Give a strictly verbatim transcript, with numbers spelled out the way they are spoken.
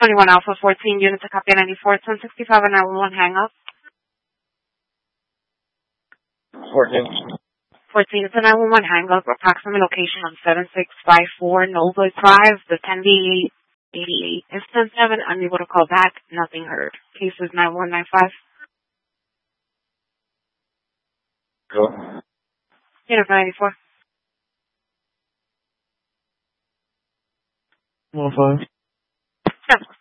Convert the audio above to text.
twenty-one Alpha fourteen, units to copy ninety-four, ten sixty-five and nine one one hang up. fourteen. fourteen to nine one one hang up, approximate location on seven six five four Nova Drive, the ten D eighty-eight. It's ten seven, unable to call back, nothing heard. Case is nine one nine five. Go. Unit ninety-four. one five. Ten.